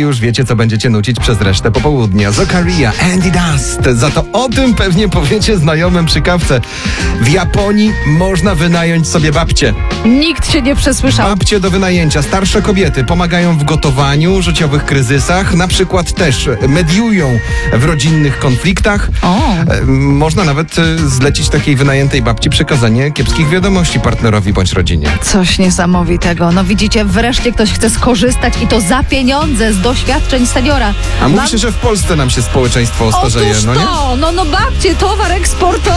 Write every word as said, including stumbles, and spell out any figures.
już wiecie, co będziecie nucić przez resztę popołudnia. Zokaria, Andy Dust. Za to o tym pewnie powiecie znajomym przy kawce. W Japonii można wynająć sobie babcie. Nikt się nie przesłyszał. Babcie do wynajęcia. Starsze kobiety pomagają w gotowaniu, życiowych kryzysach. Na przykład też mediują w rodzinnych konfliktach. O. E, Można nawet e, zlecić takiej wynajętej babci przekazanie kiepskich wiadomości partnerowi bądź rodzinie. Coś niesamowitego. No widzicie, wreszcie ktoś chce skorzystać i to za pieniądze z doświadczeń seniora. A mówi Mam- się, że w Polsce nam się społeczeństwo starzeje, Otóż no nie? to, no, no babcie, towar eksportowy.